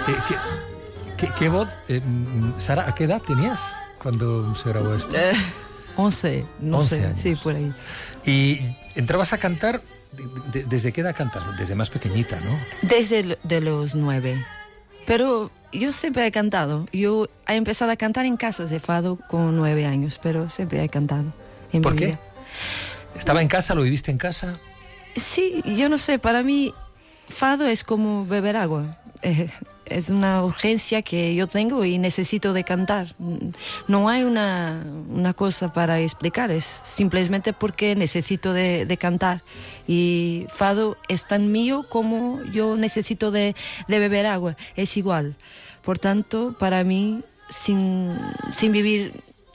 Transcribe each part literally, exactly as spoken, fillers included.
¿Qué, qué, qué, qué voz? Eh, Sara, ¿a qué edad tenías cuando se grabó esto? Eh, once, no once sé, años. sí, por ahí. ¿Y entrabas a cantar? De, de, ¿Desde qué edad cantas? Desde más pequeñita, ¿no? Desde de los nueve. Pero yo siempre he cantado. Yo he empezado a cantar en casas de fado con nueve años, pero siempre he cantado. En ¿Por mi qué? vida. ¿Estaba en casa? ¿Lo viviste en casa? Sí, yo no sé, para mí fado es como beber agua. Eh, es una urgencia que yo tengo y necesito de cantar. No hay una, una cosa para explicar, es simplemente porque necesito de, de cantar. Y fado es tan mío como yo necesito de, de beber agua, es igual. Por tanto, para mí, sin, sin vivir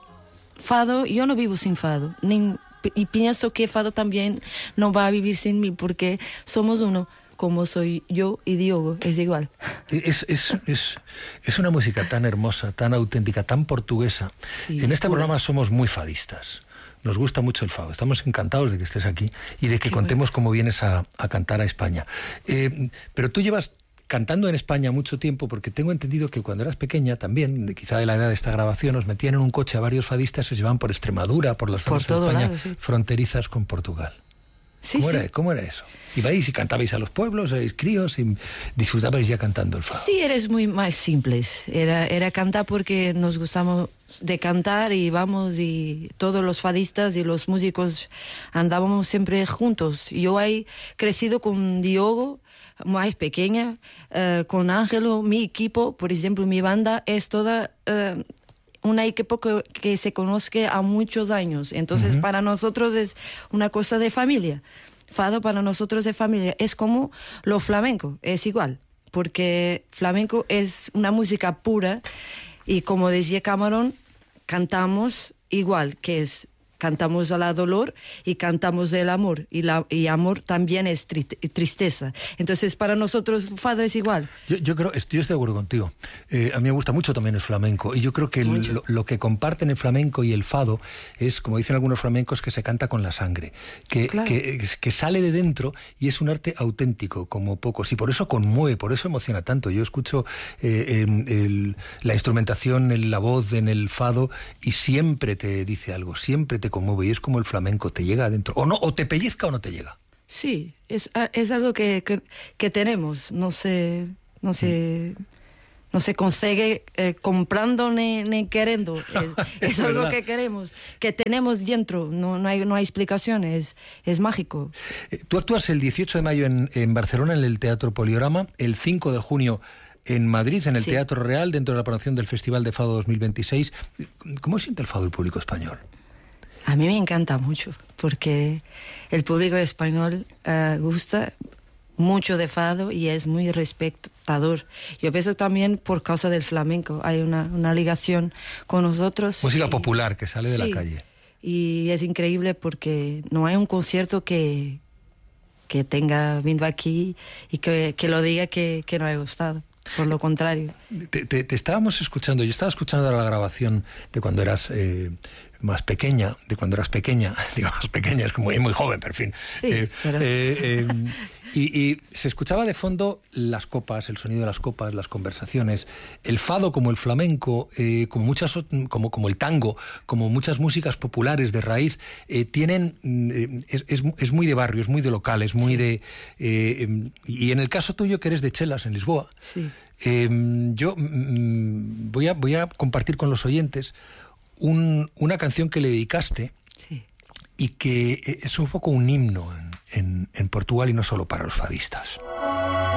fado, yo no vivo sin fado, ni, y pienso que fado también no va a vivir sin mí, porque somos uno. Como soy yo y Diogo, es igual. Es, es, es, es una música tan hermosa, tan auténtica, tan portuguesa. Sí, en este pura. programa somos muy fadistas. Nos gusta mucho el fado. Estamos encantados de que estés aquí y de que Qué contemos bueno. cómo vienes a, a cantar a España. Eh, pero tú llevas cantando en España mucho tiempo, porque tengo entendido que cuando eras pequeña también, de, quizá de la edad de esta grabación, os metían en un coche a varios fadistas, se llevaban por Extremadura, por las Por zonas de todo España lado, sí. fronterizas con Portugal. Sí, ¿Cómo, sí. Era, ¿Cómo era eso? ¿Ibais y cantabais a los pueblos, erais críos y disfrutabais ya cantando el fado? Sí, eres muy más simples. Era, era cantar porque nos gustamos de cantar y vamos y todos los fadistas y los músicos andábamos siempre juntos. Yo he crecido con Diogo, más pequeña, uh, con Ángelo, mi equipo, por ejemplo, mi banda es toda... Uh, una equipo que, que se conozca a muchos años. Entonces, uh-huh. para nosotros es una cosa de familia. Fado para nosotros es familia. Es como lo flamenco, es igual. Porque flamenco es una música pura y, como decía Camarón, cantamos igual, que es... Cantamos a la dolor y cantamos el amor. Y, la, y amor también es tri- tristeza. Entonces, para nosotros, fado es igual. Yo, yo creo, yo estoy de acuerdo contigo. Eh, a mí me gusta mucho también el flamenco. Y yo creo que el, lo, lo que comparten el flamenco y el fado es, como dicen algunos flamencos, que se canta con la sangre. Que, Claro. que, que sale de dentro y es un arte auténtico, como pocos. Y por eso conmueve, por eso emociona tanto. Yo escucho eh, el, la instrumentación, el, la voz en el fado y siempre te dice algo, siempre te conmueve y es como el flamenco, te llega adentro. O no, o te pellizca o no te llega. Sí, es, es algo que, que, que tenemos, no se, no se, no se consigue eh, comprando ni, ni queriendo. Es, es, es algo que queremos, que tenemos dentro, no, no, hay, no hay explicaciones, es, es mágico. Eh, tú actúas el dieciocho de mayo en, en Barcelona, en el Teatro Poliorama, el cinco de junio en Madrid, en el sí. Teatro Real, dentro de la programación del Festival de Fado dos mil veintiséis. ¿Cómo siente el fado el público español? A mí me encanta mucho, porque el público español uh, gusta mucho de fado y es muy respetador. Yo pienso también por causa del flamenco, hay una, una ligación con nosotros. Música y, popular que sale de sí, la calle. Y es increíble porque no hay un concierto que, que tenga vindo aquí y que, que lo diga que, que no haya gustado. Por lo contrario. Te, te, te estábamos escuchando, yo estaba escuchando la grabación de cuando eras eh, más pequeña, de cuando eras pequeña, digo más pequeña, es como muy, muy joven, pero en fin. Sí, eh, pero... eh, eh, y, y se escuchaba de fondo las copas, el sonido de las copas, las conversaciones, el fado como el flamenco, eh, como muchas, como, como el tango, como muchas músicas populares de raíz, eh, tienen, eh, es, es, es muy de barrio, es muy de local, es muy sí. de... Eh, y en el caso tuyo, que eres de Chelas, en Lisboa, sí. Eh, yo mm, voy, a, voy a compartir con los oyentes un, una canción que le dedicaste sí. y que es un poco un himno en, en, en Portugal y no solo para los fadistas.